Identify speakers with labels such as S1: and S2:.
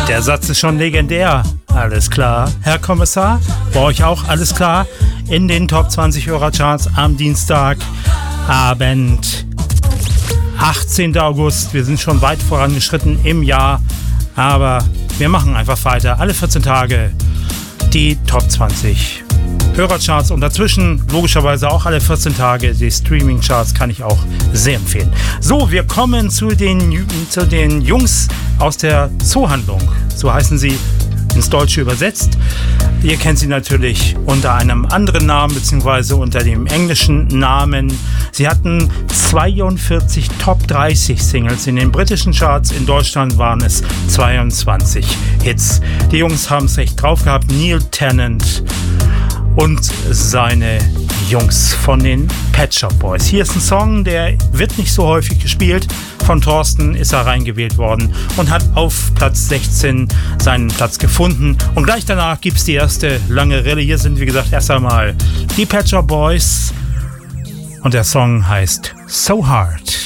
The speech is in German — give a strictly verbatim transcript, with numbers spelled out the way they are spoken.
S1: Der Satz ist schon legendär. Alles klar, Herr Kommissar? Bei euch auch alles klar? In den Top zwanzig Hörercharts am Dienstagabend, achtzehnten August. Wir sind schon weit vorangeschritten im Jahr, aber wir machen einfach weiter. Alle vierzehn Tage die Top zwanzig Hörercharts und dazwischen logischerweise auch alle vierzehn Tage die Streaming-Charts, kann ich auch sehr empfehlen. So, wir kommen zu den, zu den Jungs aus der Zoohandlung. So heißen sie ins Deutsche übersetzt. Ihr kennt sie natürlich unter einem anderen Namen beziehungsweise unter dem englischen Namen. Sie hatten zweiundvierzig Top dreißig Singles in den britischen Charts. In Deutschland waren es zweiundzwanzig Hits. Die Jungs haben es echt drauf gehabt. Neil Tennant und seine Jungs von den Pet Shop Boys. Hier ist ein Song, der wird nicht so häufig gespielt. Von Thorsten ist er reingewählt worden und hat auf Platz sechzehn seinen Platz gefunden. Und gleich danach gibt es die erste lange Rille. Hier sind, wie gesagt, erst einmal die Pet Shop Boys und der Song heißt So Hard.